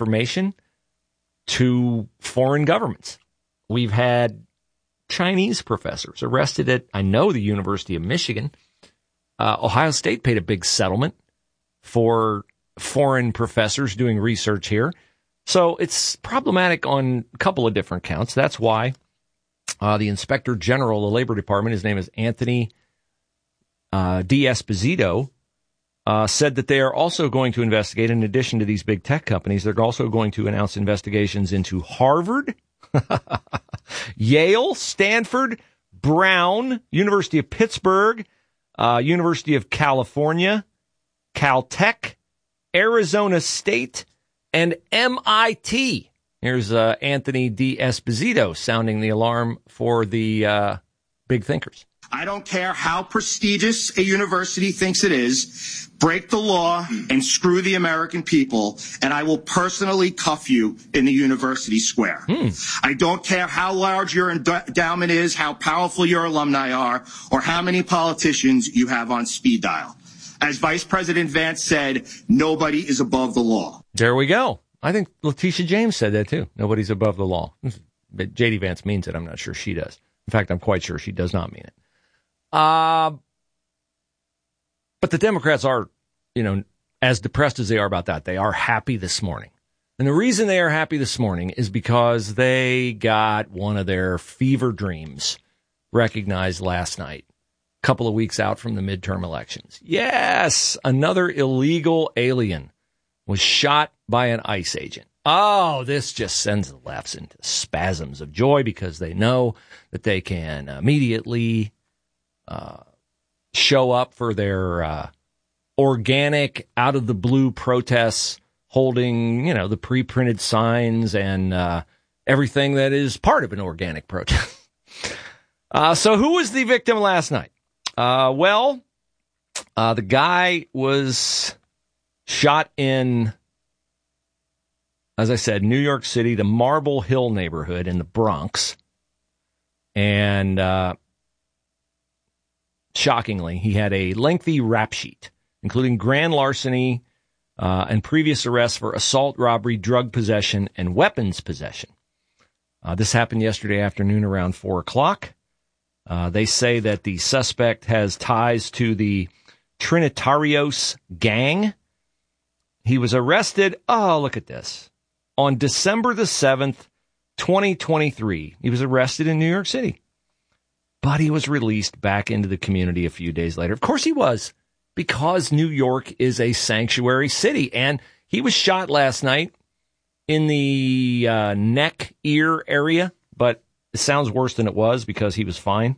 information to foreign governments. We've had Chinese professors arrested at, I know, the University of Michigan. Ohio State paid a big settlement for foreign professors doing research here. So it's problematic on a couple of different counts. That's why the Inspector General of the Labor Department, his name is Anthony D'Esposito, said that they are also going to investigate, in addition to these big tech companies, they're also going to announce investigations into Harvard, Yale, Stanford, Brown, University of Pittsburgh, University of California, Caltech, Arizona State, and MIT. Here's Anthony D'Esposito sounding the alarm for the big thinkers. I don't care how prestigious a university thinks it is. Break the law and screw the American people, and I will personally cuff you in the university square. I don't care how large your endowment is, how powerful your alumni are, or how many politicians you have on speed dial. As Vice President Vance said, nobody is above the law. There we go. I think Letitia James said that too. Nobody's above the law. But J.D. Vance means it. I'm not sure she does. In fact, I'm quite sure she does not mean it. But the Democrats are, as depressed as they are about that, they are happy this morning. And the reason they are happy this morning is because they got one of their fever dreams recognized last night, a couple of weeks out from the midterm elections. Yes, another illegal alien was shot by an ICE agent. Oh, this just sends the lefts into spasms of joy because they know that they can immediately show up for their organic, out-of-the-blue protests, holding, the pre-printed signs and everything that is part of an organic protest. So who was the victim last night? The guy was shot in, as I said, New York City, the Marble Hill neighborhood in the Bronx. And shockingly, he had a lengthy rap sheet, including grand larceny and previous arrests for assault, robbery, drug possession, and weapons possession. This happened yesterday afternoon around 4 o'clock. They say that the suspect has ties to the Trinitarios gang. He was arrested, look at this, on December the 7th, 2023. He was arrested in New York City. But he was released back into the community a few days later. Of course he was, because New York is a sanctuary city. And he was shot last night in the neck, ear area. But it sounds worse than it was because he was fine.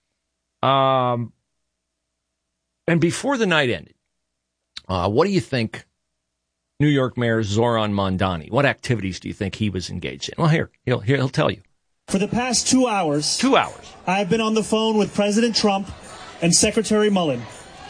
And before the night ended, what do you think New York Mayor Zoran Mondani, what activities do you think he was engaged in? Well, here, he'll tell you. For the past 2 hours, I've been on the phone with President Trump and Secretary Mullen,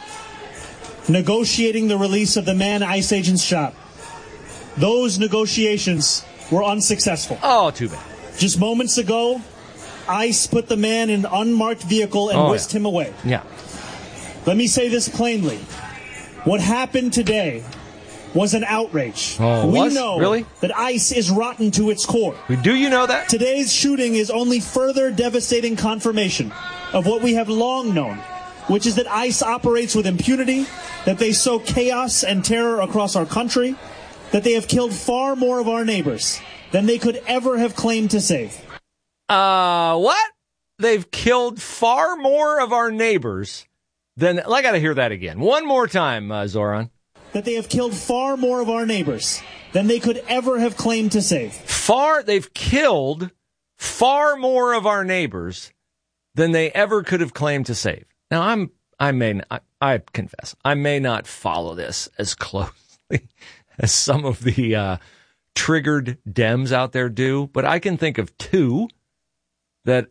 negotiating the release of the man ICE agents shot. Those negotiations were unsuccessful. Oh, too bad. Just moments ago, ICE put the man in an unmarked vehicle and whisked him away. Yeah. Let me say this plainly. What happened today was an outrage. We know that ICE is rotten to its core. Do you know that? Today's shooting is only further devastating confirmation of what we have long known, which is that ICE operates with impunity, that they sow chaos and terror across our country, that they have killed far more of our neighbors than they could ever have claimed to save. What? They've killed far more of our neighbors than... I got to hear that again. One more time, Zoran. That they have killed far more of our neighbors than they could ever have claimed to save. They've killed far more of our neighbors than they ever could have claimed to save. Now, I confess, I may not follow this as closely as some of the triggered Dems out there do, but I can think of two that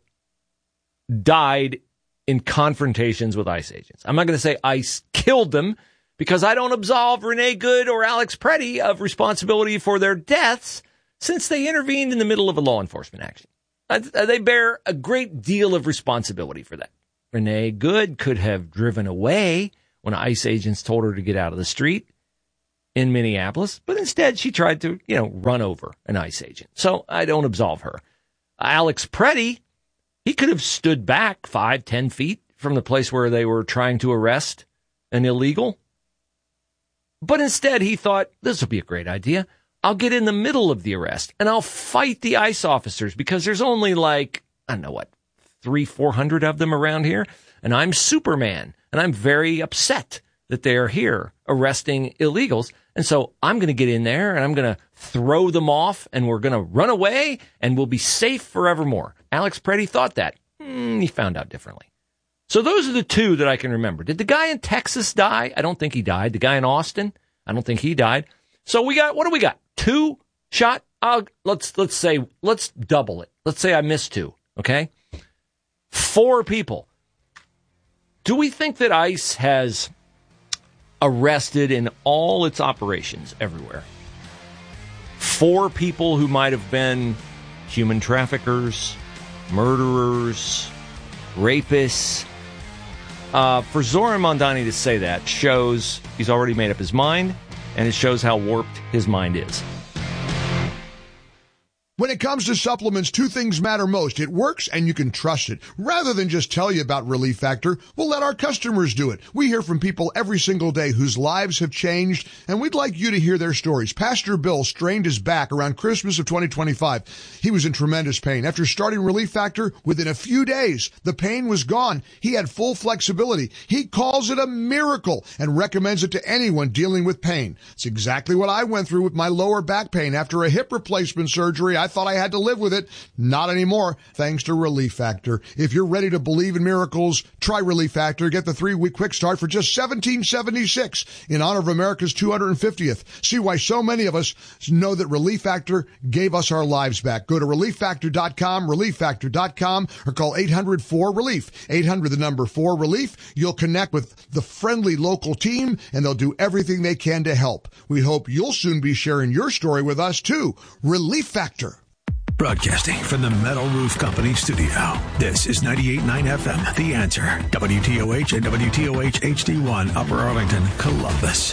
died in confrontations with ICE agents. I'm not going to say ICE killed them, because I don't absolve Renee Good or Alex Preddy of responsibility for their deaths, since they intervened in the middle of a law enforcement action. They bear a great deal of responsibility for that. Renee Good could have driven away when ICE agents told her to get out of the street. in Minneapolis, but instead she tried to, run over an ICE agent. So I don't absolve her. Alex Preddy, he could have stood back 5-10 feet from the place where they were trying to arrest an illegal. But instead he thought, this will be a great idea. I'll get in the middle of the arrest and I'll fight the ICE officers because there's only 300-400 of them around here. And I'm Superman and I'm very upset that they are here arresting illegals. And so I'm going to get in there and I'm going to throw them off and we're going to run away and we'll be safe forevermore. Alex Preddy thought that. He found out differently. So those are the two that I can remember. Did the guy in Texas die? I don't think he died. The guy in Austin? I don't think he died. So what do we got? 2 shot? Let's double it. Let's say I missed 2. Okay. 4 people. Do we think that ICE has arrested in all its operations everywhere 4 people who might have been human traffickers, murderers, rapists? For Zoran Mondani to say that shows he's already made up his mind, and it shows how warped his mind is. When it comes to supplements, 2 things matter most. It works and you can trust it. Rather than just tell you about Relief Factor, we'll let our customers do it. We hear from people every single day whose lives have changed, and we'd like you to hear their stories. Pastor Bill strained his back around Christmas of 2025. He was in tremendous pain. After starting Relief Factor, within a few days, the pain was gone. He had full flexibility. He calls it a miracle and recommends it to anyone dealing with pain. It's exactly what I went through with my lower back pain after a hip replacement surgery. I thought I had to live with it. Not anymore, thanks to Relief Factor. If you're ready to believe in miracles, try Relief Factor. Get the 3-week quick start for just $17.76 in honor of America's 250th. See why so many of us know that Relief Factor gave us our lives back. Go to ReliefFactor.com, ReliefFactor.com, or call 800-4-RELIEF. 800, the number 4-RELIEF. You'll connect with the friendly local team, and they'll do everything they can to help. We hope you'll soon be sharing your story with us, too. Relief Factor. Broadcasting from the Metal Roof Company studio. This is 98.9 FM, The Answer. WTOH and WTOH HD1, Upper Arlington, Columbus.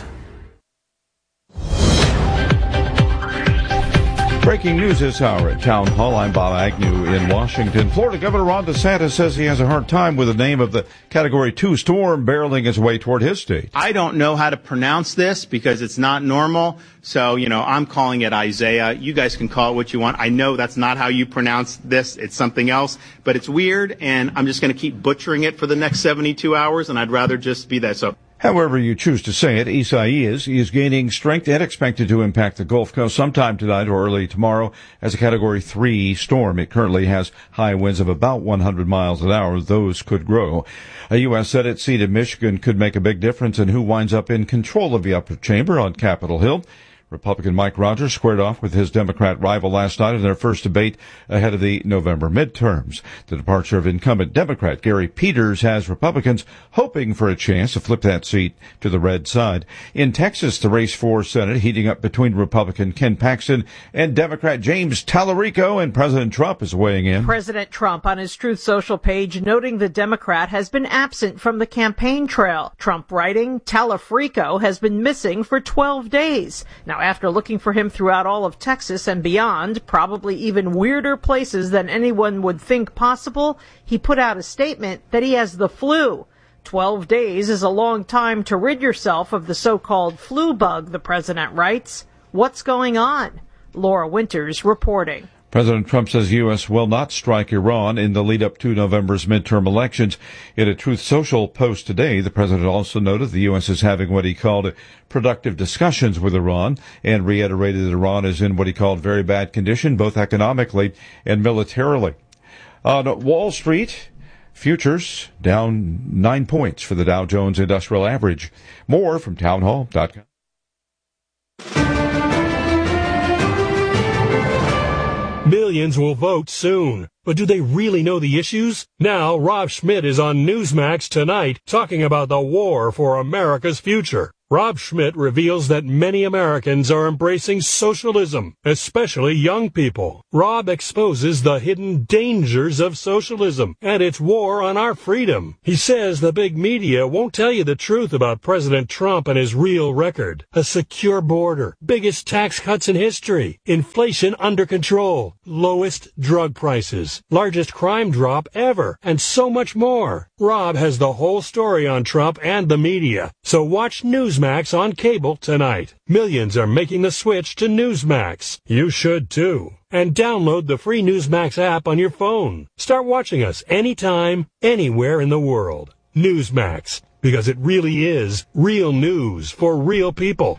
Breaking news this hour at Town Hall. I'm Bob Agnew in Washington. Florida Governor Ron DeSantis says he has a hard time with the name of the Category 2 storm barreling its way toward his state. I don't know how to pronounce this because it's not normal. So, I'm calling it Isaiah. You guys can call it what you want. I know that's not how you pronounce this. It's something else. But it's weird, and I'm just going to keep butchering it for the next 72 hours, and I'd rather just be that. So. However you choose to say it, Isaias is gaining strength and expected to impact the Gulf Coast sometime tonight or early tomorrow as a Category 3 storm. It currently has high winds of about 100 miles an hour. Those could grow. A U.S. Senate seat in Michigan could make a big difference in who winds up in control of the upper chamber on Capitol Hill. Republican Mike Rogers squared off with his Democrat rival last night in their first debate ahead of the November midterms. The departure of incumbent Democrat Gary Peters has Republicans hoping for a chance to flip that seat to the red side. In Texas, the race for Senate heating up between Republican Ken Paxton and Democrat James Tallarico, and President Trump is weighing in. President Trump on his Truth Social page noting the Democrat has been absent from the campaign trail. Trump writing, Tallarico has been missing for 12 days. Now, after looking for him throughout all of Texas and beyond, probably even weirder places than anyone would think possible, he put out a statement that he has the flu. 12 days is a long time to rid yourself of the so-called flu bug, the president writes. What's going on? Laura Winters reporting. President Trump says the U.S. will not strike Iran in the lead-up to November's midterm elections. In a Truth Social post today, the president also noted the U.S. is having what he called productive discussions with Iran and reiterated that Iran is in what he called very bad condition, both economically and militarily. On Wall Street, futures down 9 points for the Dow Jones Industrial Average. More from townhall.com. Millions will vote soon. but do they really know the issues? Now, Rob Schmidt is on Newsmax tonight talking about the war for America's future. Rob Schmidt reveals that many Americans are embracing socialism, especially young people. Rob exposes the hidden dangers of socialism and its war on our freedom. He says the big media won't tell you the truth about President Trump and his real record. A secure border, biggest tax cuts in history, inflation under control, lowest drug prices, largest crime drop ever, and so much more. Rob has the whole story on Trump and the media, so watch Newsmax on cable tonight. Millions are making the switch to Newsmax. You should too. And download the free Newsmax app on your phone. Start watching us anytime, anywhere in the world. Newsmax, because it really is real news for real people.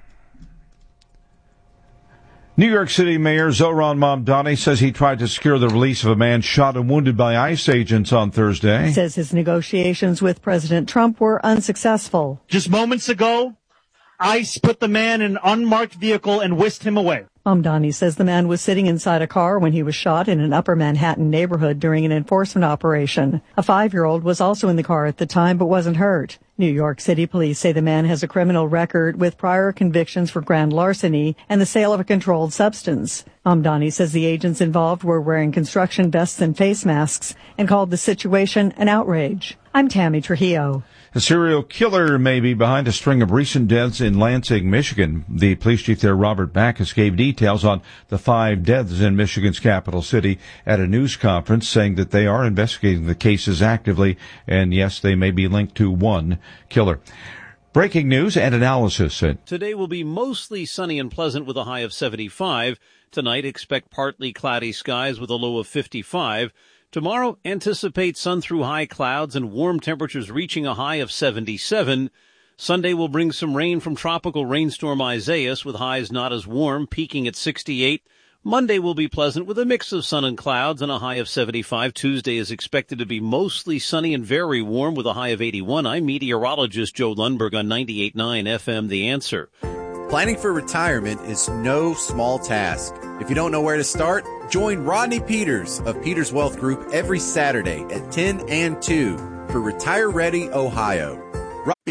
New York City Mayor Zohran Mamdani says he tried to secure the release of a man shot and wounded by ICE agents on Thursday. He says his negotiations with President Trump were unsuccessful. Just moments ago, ICE put the man in an unmarked vehicle and whisked him away. Mamdani says the man was sitting inside a car when he was shot in an Upper Manhattan neighborhood during an enforcement operation. A 5-year-old was also in the car at the time but wasn't hurt. New York City police say the man has a criminal record with prior convictions for grand larceny and the sale of a controlled substance. Mamdani says the agents involved were wearing construction vests and face masks and called the situation an outrage. I'm Tammy Trujillo. A serial killer may be behind a string of recent deaths in Lansing, Michigan. The police chief there, Robert Backus, gave details on the 5 deaths in Michigan's capital city at a news conference, saying that they are investigating the cases actively, and yes, they may be linked to one killer. Breaking news and analysis. Today will be mostly sunny and pleasant with a high of 75. Tonight, expect partly cloudy skies with a low of 55. Tomorrow, anticipate sun through high clouds and warm temperatures reaching a high of 77. Sunday will bring some rain from tropical rainstorm Isaias with highs not as warm, peaking at 68. Monday will be pleasant with a mix of sun and clouds and a high of 75. Tuesday is expected to be mostly sunny and very warm with a high of 81. I'm meteorologist Joe Lundberg on 98.9 FM, The Answer. Planning for retirement is no small task. If you don't know where to start, join Rodney Peters of Peters Wealth Group every Saturday at 10 and 2 for Retire Ready Ohio.